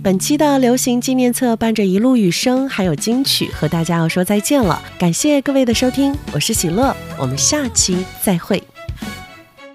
本期的流行纪念册伴着一路雨声还有金曲和大家要说再见了，感谢各位的收听，我是喜乐，我们下期再会。